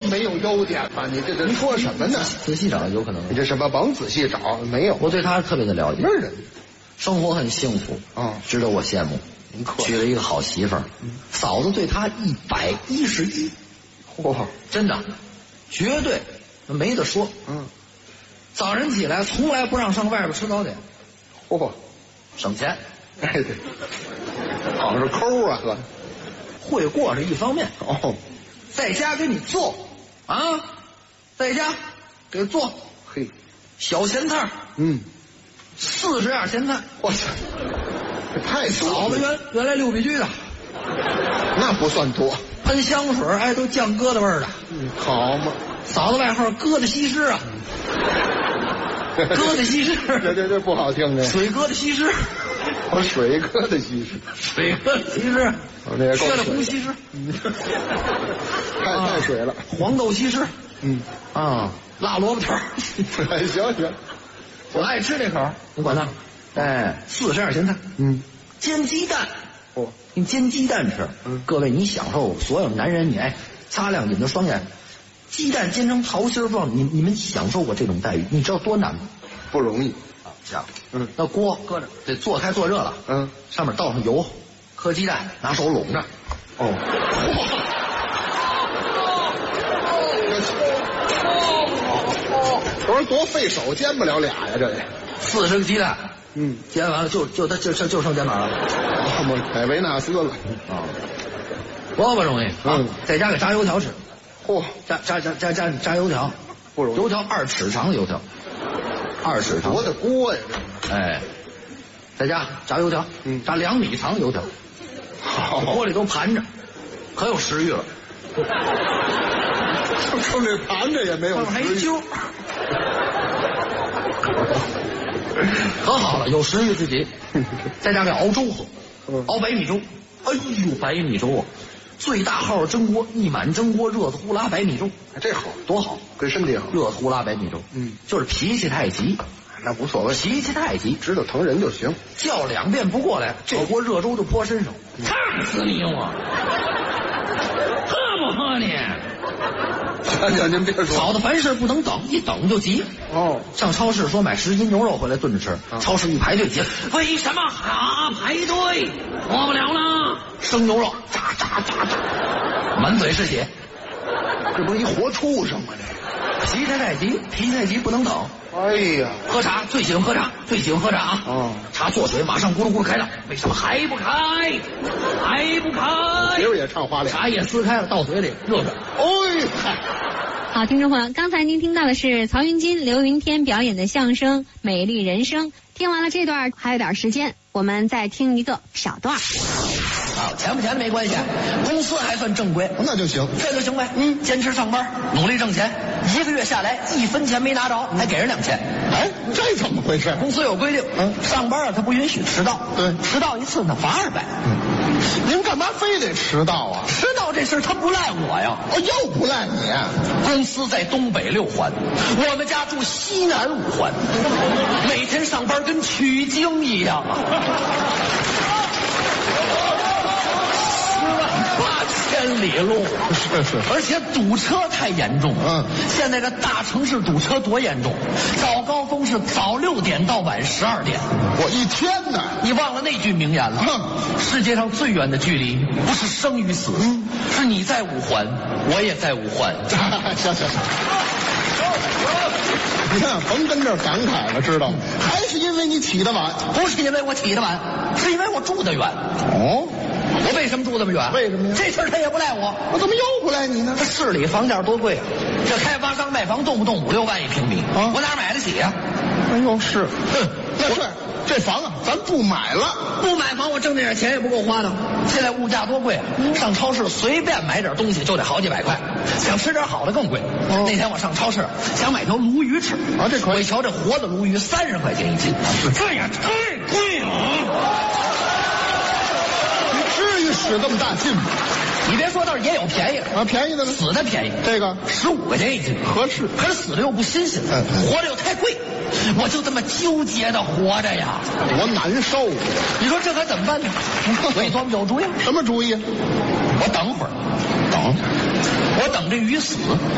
没有优点吧？你这说什么呢？ 仔细找有可能。 你这什么甭仔细找，没有。 我对他特别的了解。 什么人？ 生活很幸福啊，值得我羡慕。 您客气。 娶了一个好媳妇儿，嫂子对他111， 嚯， 真的，绝对没得说。早晨起来从来不让上外边吃早点， 嚯， 省钱。 哎对，好像是抠啊呵。 会过是一方面哦， 在家给你做啊，在家给做。 嘿， 小咸菜，40样咸菜。 我操，这太多了。 嫂子原来6必居的， 那不算多。 喷香水，哎，都酱疙瘩味儿的。 好嘛， 嫂子外号疙瘩西施啊。疙瘩西施， 这不好听的。 水疙瘩西施， 我水疙瘩西施， 水疙瘩西施，缺了湖西施， 太水了。 黄豆西施，辣萝卜条。 行， 我爱吃这口，你管他。哎，40样咸菜，煎鸡蛋，你煎鸡蛋吃，各位你享受，所有男人你擦亮你们的双眼。鸡蛋煎成桃心状，你们享受过这种待遇？你知道多难吗？ 不容易啊！想，那锅搁着，得做开做热了，上面倒上油，磕鸡蛋，拿手拢着， 我说多费手，煎不了俩呀，这 40个鸡蛋，煎完了就剩肩膀了， 改维纳斯了啊，多不容易啊！在家给炸油条吃。 嚯， 炸油条，不容易。油条2尺长的油条，2尺长。 多大锅呀？ 哎，在家炸油条，炸2米长的油条，好，锅里都盘着，可有食欲了。 就冲这盘着也没有食欲，揪，可好了，有食欲自己。在家给熬粥喝，熬白米粥。哎呦，白米粥啊！最大号蒸锅，一满蒸锅，热乎拉白米粥， 这好多好， 对身体好。 热乎拉白米粥，就是脾气太急， 那无所谓， 脾气太急， 知道疼人就行。 叫2遍不过来，这锅热粥就泼身上，烫死你我！喝不喝你？ 行，您别说。 嫂子凡事不能等，一等就急。上超市说买10斤牛肉回来炖着吃，超市一排队急，为什么还排队？活不了了。生牛肉，炸，满嘴是血， 这不是一活畜生吗？ 这脾气太急不能等。 哎呀， 喝茶最喜欢喝茶啊！茶做水马上咕噜咕噜开了，为什么还不开？别人也唱花脸， 茶叶撕开了到嘴里热着。 好，听众朋友，刚才您听到的是曹云金、刘云天表演的相声《美丽人生》。听完了这段，还有点时间，我们再听一个小段。 好，钱不钱的没关系，公司还算正规， 那就行， 这就行呗。坚持上班，努力挣钱，1个月下来1分钱没拿着，还给人2000。 哎，这怎么回事？ 公司有规定，上班他不允许迟到， 对， 迟到1次呢罚200。 您干嘛非得迟到啊？ 迟到这事他不赖我呀， 又不赖你啊。 公司在东北6环，我们家住西南5环，每天上班跟取经一样啊。108000里路， 是， 而且堵车太严重。现在这大城市堵车多严重，早高峰是早6点到晚12点， 我一天呢。 你忘了那句名言了？世界上最远的距离不是生与死，是你在5环，我也在5环。 行。你看，甭跟这儿感慨了，知道吗？还是因为你起得晚。 不是因为我起得晚，是因为我住得远。我为什么住这么远？ 为什么呀？ 这事儿他也不赖我。 我怎么又不赖你呢？ 这市里房价多贵啊！这开发商卖房动不动5、6万1平米，我哪买得起呀？ 哎呦，是，那是这房啊，咱不买了。 不买房，我挣那点钱也不够花的。现在物价多贵啊！上超市随便买点东西就得好几百块，想吃点好的更贵。那天我上超市想买条鲈鱼吃啊，这可以。 我一瞧这活的鲈鱼30块钱1斤，这也太贵了。 至于使这么大劲吗？ 你别说，倒是也有便宜啊，便宜的呢， 死的便宜， 这个 15块钱1斤， 合适。 可是死的又不新鲜，活着又太贵，我就这么纠结的活着呀， 多难受啊！ 你说这可怎么办呢？我一琢磨有主意， 什么主意？ 我等会儿，我等这鱼死。